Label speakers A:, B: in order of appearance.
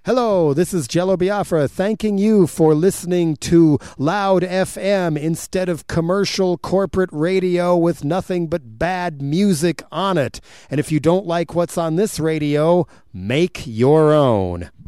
A: Hello, this is Jello Biafra thanking you for listening to Loud FM instead of commercial corporate radio with nothing but bad music on it. And if you don't like what's on this radio, make your own.